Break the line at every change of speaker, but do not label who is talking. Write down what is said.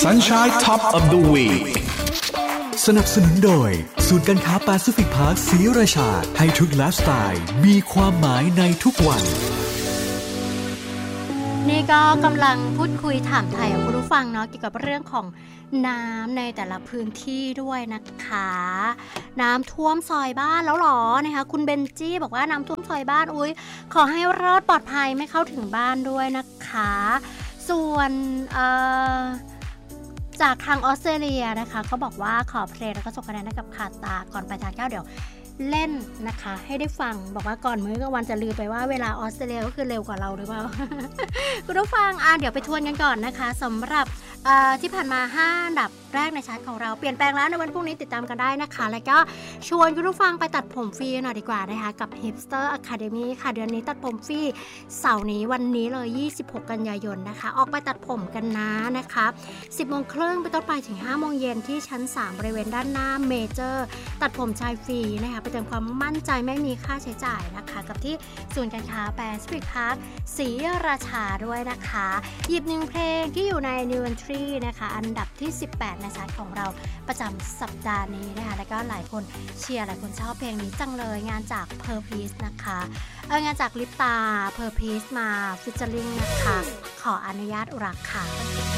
Sunshine Top of the Week
สนับสนุนโดยศูนย์การค้าแปซิฟิกพาร์คศรีราชาให้ทุกไลฟ์สไตล์มีความหมายในทุกวัน
นี่ก็กำลังพูดคุยถามไทยกับคุณผู้ฟังเนาะเกี่ยวกับเรื่องของน้ำในแต่ละพื้นที่ด้วยนะคะน้ำท่วมซอยบ้านแล้วหรอนะคะคุณเบนจี้บอกว่าน้ำท่วมซอยบ้านอุ๊ยขอให้รอดปลอดภัยไม่เข้าถึงบ้านด้วยนะคะส่วนจากทางออสเตรเลียนะคะเขาบอกว่าขอเพลงแล้วก็ส่งคะแนนให้กับคาตาก่อนไปทานข้าวเดี๋ยวเล่นนะคะให้ได้ฟังบอกว่าก่อนมื้อกลางวันจะลืมไปว่าเวลาออสเตรเลียก็คือเร็วกว่าเราหรือเปล่า คุณผู้ฟังเดี๋ยวไปทวนกันก่อนนะคะสำหรับที่ผ่านมา5อันดับแรกในชาร์ตของเราเปลี่ยนแปลงแล้วในวันพรุ่งนี้ติดตามกันได้นะคะแล้วก็ชวนคุณผู้ฟังไปตัดผมฟรีหน่อยดีกว่านะคะกับ Hipster Academy ค่ะเดือนนี้ตัดผมฟรีเสาร์นี้วันนี้เลย26กันยายนนะคะออกไปตัดผมกันนะคะ 10:30 นไปต้นไปถึง 5 โมงเย็นที่ชั้น3บริเวณด้านหน้าเมเจอร์ตัดผมชายฟรีนะคะไปเติมความมั่นใจไม่มีค่าใช้จ่ายนะคะกับที่ศูนย์การค้าแปซิฟิกพาร์คศรีราชาด้วยนะคะหยิบ1เพลงที่อยู่ใน New Entry นะคะอันดับที่18ในชาร์ตของเราประจำสัปดาห์นี้นะคะแล้วก็หลายคนเชียร์หลายคนชอบเพลงนี้จังเลยงานจาก Purpose นะคะงานจากลิปตา Purpose มาฟิชเชอร์ลิงนะคะขออนุญาตรักค่ะ